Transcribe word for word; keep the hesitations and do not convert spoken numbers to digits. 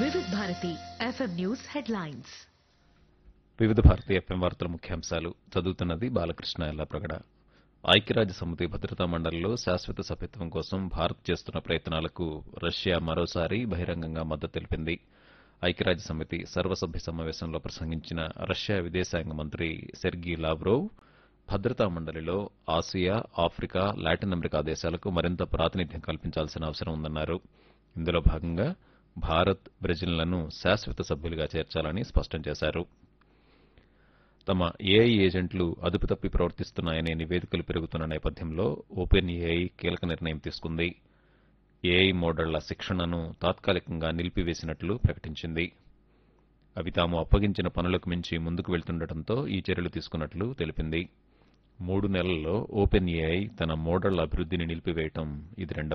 వివిధ Bharati FM news headlines. వివిధ Bharati FM వార్తల ముఖ్యాంశాలు చదువుతున్నది బాలకృష్ణ ఎల్లాప్రగడ. ఐక్యరాజ్య సమితి భద్రతా మండలిలో శాశ్వత సభ్యత్వం కోసం భారత్ చేస్తున్న ప్రయత్నాలకు రష్యా మరోసారి బహిరంగంగా మద్దతు తెలిపింది. ఐక్యరాజ్య సమితి సర్వసభ్య సమావేశంలో ప్రసంగించిన రష్యా విదేశాంగ మంత్రి సెర్గీ లావ్రోవ్ భద్రతా మండలిలో ఆసియా, ఆఫ్రికా, లాటిన్ అమెరికా దేశాలకు మరింత ప్రాతినిధ్యం కల్పించాల్సిన అవసరం ఉందన్నారు. ఇందులో భాగంగా భారత్, బ్రెజిల్లను శాశ్వత సభ్యులుగా చేర్చాలని స్పష్టం చేశారు. తమ ఏఐ ఏజెంట్లు అదుపు తప్పి ప్రవర్తిస్తున్నాయనే నివేదికలు పెరుగుతున్న నేపథ్యంలో ఓపెన్ ఏఐ కీలక నిర్ణయం తీసుకుంది. ఏఐ మోడళ్ల శిక్షణను తాత్కాలికంగా నిలిపివేసినట్లు ప్రకటించింది. అవి తాము అప్పగించిన పనులకు మించి ముందుకు వెళ్తుండటంతో ఈ చర్యలు తీసుకున్నట్లు తెలిపింది. మూడు నెలల్లో ఓపెన్ ఏఐ తన మోడళ్ల అభివృద్ధిని నిలిపివేయటం ఇది రెండవ